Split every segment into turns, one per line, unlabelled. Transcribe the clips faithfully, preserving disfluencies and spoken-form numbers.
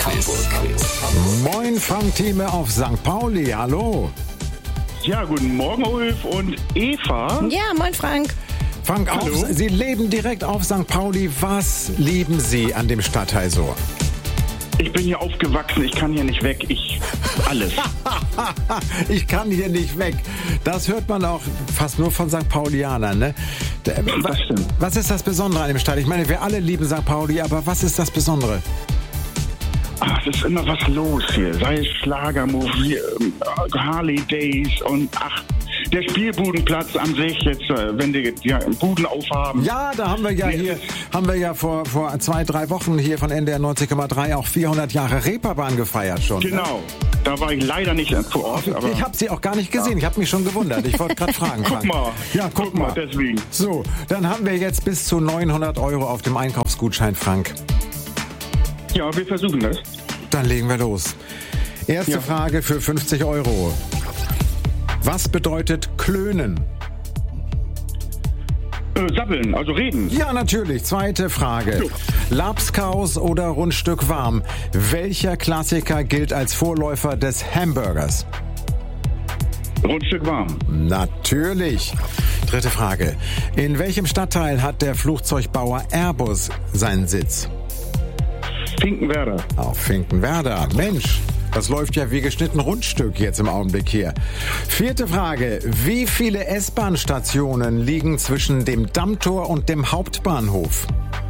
Moin Frank Thieme auf Sankt Pauli, hallo.
Ja, guten Morgen Ulf und Eva.
Ja, moin Frank.
Frank, auf, Sie leben direkt auf Sankt Pauli. Was lieben Sie an dem Stadtteil so?
Ich bin hier aufgewachsen, ich kann hier nicht weg. Ich, alles.
Ich kann hier nicht weg. Das hört man auch fast nur von Sankt Paulianern, ne?
Das stimmt.
Was ist das Besondere an dem Stadt? Ich meine, wir alle lieben Sankt Pauli, aber was ist das Besondere?
Ach, es ist immer was los hier. Sei es Schlagermovie, Harley Days und ach, der Spielbudenplatz an sich jetzt, wenn die ja, Buden aufhaben.
Ja, da haben wir ja hier, haben wir ja vor, vor zwei, drei Wochen hier von N D R neunzig Komma drei auch vierhundert Jahre Reeperbahn gefeiert schon.
Genau. Da war ich leider nicht vor Ort. Aber
ich habe sie auch gar nicht gesehen. Ich habe mich schon gewundert. Ich wollte gerade fragen.
Guck mal.
Ja, guck,
guck mal. Deswegen.
So, dann haben wir jetzt bis zu neunhundert Euro auf dem Einkaufsgutschein, Frank.
Ja, wir versuchen das.
Dann legen wir los. Erste
Ja.
Frage für fünfzig Euro. Was bedeutet klönen?
Äh, sabbeln, also reden.
Ja, natürlich. Zweite Frage. Labskaus oder Rundstück warm? Welcher Klassiker gilt als Vorläufer des Hamburgers?
Rundstück warm.
Natürlich. Dritte Frage. In welchem Stadtteil hat der Flugzeugbauer Airbus seinen Sitz?
Finkenwerder.
Auf Finkenwerder. Mensch, das läuft ja wie geschnitten Rundstück jetzt im Augenblick hier. Vierte Frage. Wie viele S-Bahn-Stationen liegen zwischen dem Dammtor und dem Hauptbahnhof?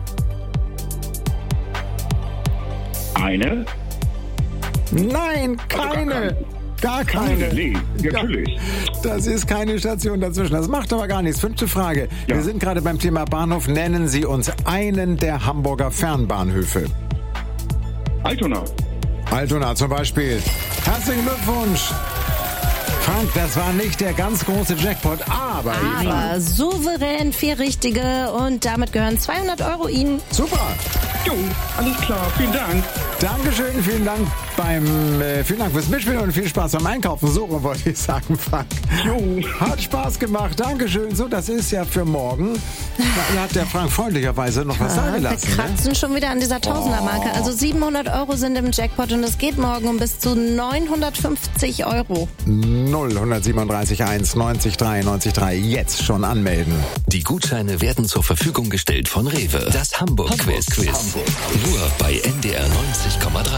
Eine?
Nein, keine. Gar keine.
Nee, natürlich.
Ja, das ist keine Station dazwischen. Das macht aber gar nichts. Fünfte Frage.
Ja.
Wir sind gerade beim Thema Bahnhof. Nennen Sie uns einen der Hamburger Fernbahnhöfe.
Altona.
Altona zum Beispiel. Herzlichen Glückwunsch. Frank, das war nicht der ganz große Jackpot, aber...
Aber souverän vier Richtige und damit gehören zweihundert Euro Ihnen.
Super.
Jo, alles klar. Vielen Dank.
Dankeschön, vielen Dank beim, äh, vielen Dank fürs Mitspielen und viel Spaß beim Einkaufen. So wollte ich sagen, Frank.
Jo.
Hat Spaß gemacht, Dankeschön. So, das ist ja für morgen. Da hat der Frank freundlicherweise noch was sagen lassen.
Wir kratzen
Ne?
schon wieder an dieser Tausendermarke. Also siebenhundert Euro sind im Jackpot und es geht morgen um bis zu neunhundertfünfzig Euro.
null eins sieben drei eins neunzig drei neunzig drei. Jetzt schon anmelden.
Die Gutscheine werden zur Verfügung gestellt von Rewe. Das Hamburg-Quiz. Hamburg. Nur bei N D R neunzig Komma drei.